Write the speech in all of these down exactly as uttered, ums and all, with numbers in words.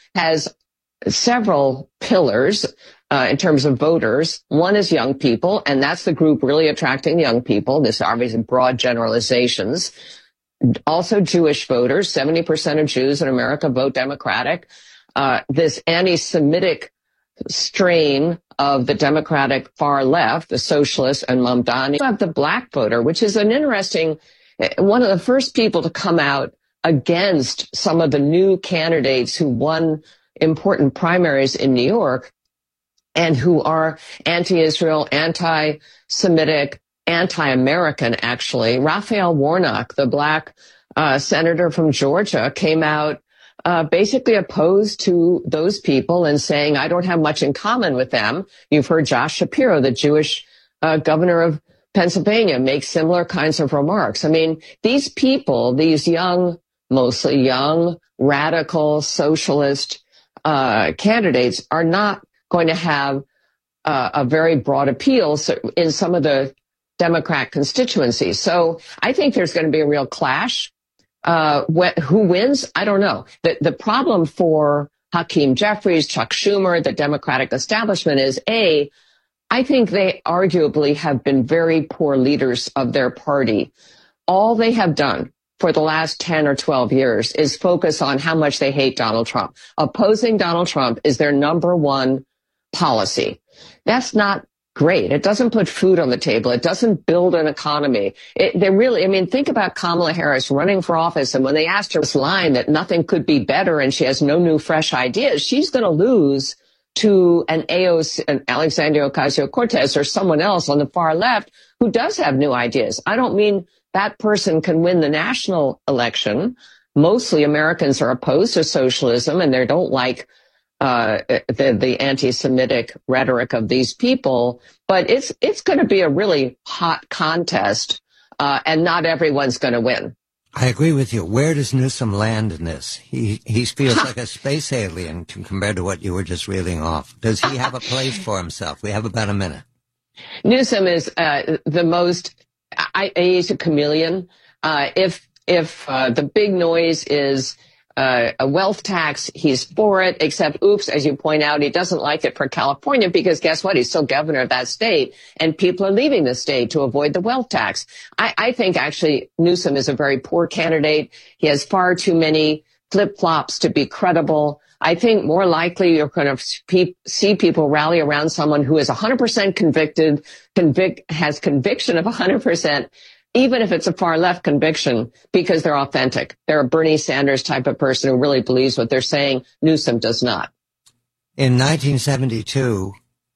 has several pillars uh, in terms of voters. One is young people, and that's the group really attracting young people. This is obviously broad generalizations. Also Jewish voters, seventy percent of Jews in America vote Democratic. Uh, this anti-Semitic strain of the Democratic far left, the socialists and Mamdani. You have the black voter, which is an interesting, one of the first people to come out against some of the new candidates who won important primaries in New York and who are anti-Israel, anti-Semitic, anti-American, actually. Raphael Warnock, the black uh, senator from Georgia, came out uh, basically opposed to those people and saying, I don't have much in common with them. You've heard Josh Shapiro, the Jewish uh, governor of Pennsylvania, make similar kinds of remarks. I mean, these people, these young, mostly young, radical, socialist uh, candidates are not going to have uh, a very broad appeal in some of the Democrat constituencies. So I think there's going to be a real clash. Uh, wh- who wins? I don't know. The, the problem for Hakeem Jeffries, Chuck Schumer, the Democratic establishment is, A, I think they arguably have been very poor leaders of their party. All they have done for the last ten or twelve years is focus on how much they hate Donald Trump. Opposing Donald Trump is their number one policy. That's not great. It doesn't put food on the table. It doesn't build an economy. It, they really, I mean, think about Kamala Harris running for office, and when they asked her this line that nothing could be better and she has no new fresh ideas, she's going to lose to an A O C, an Alexandria Ocasio-Cortez or someone else on the far left who does have new ideas. I don't mean that person can win the national election. Mostly Americans are opposed to socialism and they don't like uh the, the anti-Semitic rhetoric of these people. But it's it's going to be a really hot contest, uh, and not everyone's going to win. I agree with you. Where does Newsom land in this? He he feels like a space alien compared to what you were just reeling off. Does he have a place for himself? We have about a minute. Newsom is uh, the most, I, he's a chameleon. Uh, if if uh, the big noise is uh, a wealth tax, he's for it, except, oops, as you point out, he doesn't like it for California because guess what? He's still governor of that state and people are leaving the state to avoid the wealth tax. I, I think actually Newsom is a very poor candidate. He has far too many flip-flops to be credible. I think more likely you're going to see people rally around someone who is one hundred percent convicted, convict, has conviction of one hundred percent, even if it's a far left conviction, because they're authentic. They're a Bernie Sanders type of person who really believes what they're saying. Newsom does not. In nineteen seventy-two,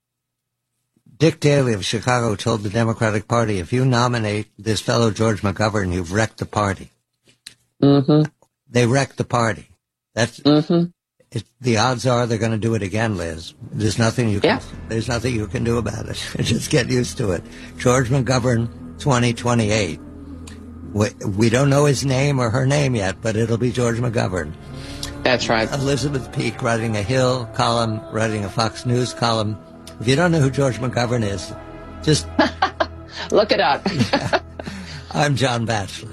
Dick Daley of Chicago told the Democratic Party, if you nominate this fellow George McGovern, you've wrecked the party. Mm-hmm. They wrecked the party. That's mm-hmm. it, the odds are they're going to do it again, Liz. There's nothing you can. Yeah. There's nothing you can do about it. Just get used to it. George McGovern, twenty twenty-eight. We, we don't know his name or her name yet, but it'll be George McGovern. That's right. Elizabeth Peake writing a Hill column, writing a Fox News column. If you don't know who George McGovern is, just look it up. Yeah. I'm John Batchelor.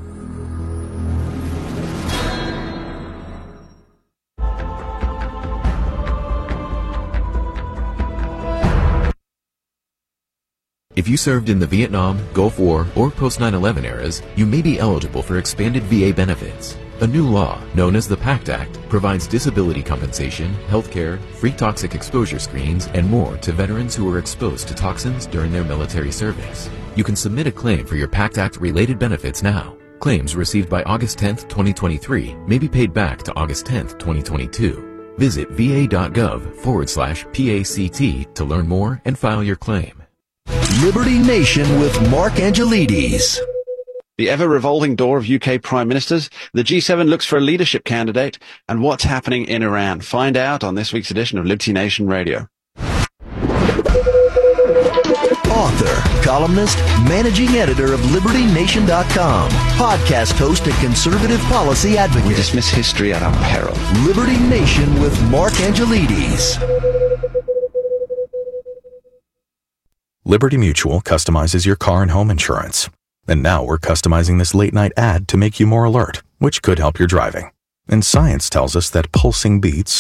If you served in the Vietnam, Gulf War, or post nine eleven eras, you may be eligible for expanded V A benefits. A new law, known as the PACT Act, provides disability compensation, health care, free toxic exposure screenings, and more to veterans who were exposed to toxins during their military service. You can submit a claim for your PACT Act-related benefits now. Claims received by August tenth, twenty twenty-three may be paid back to August tenth, twenty twenty-two. Visit va.gov forward slash PACT to learn more and file your claim. Liberty Nation with Mark Angelides. The ever-revolving door of U K prime ministers, the G seven looks for a leadership candidate, and what's happening in Iran. Find out on this week's edition of Liberty Nation Radio. Author, columnist, managing editor of Liberty Nation dot com, podcast host and conservative policy advocate. We dismiss history at our peril. Liberty Nation with Mark Angelides. Liberty Mutual customizes your car and home insurance. And now we're customizing this late-night ad to make you more alert, which could help your driving. And science tells us that pulsing beats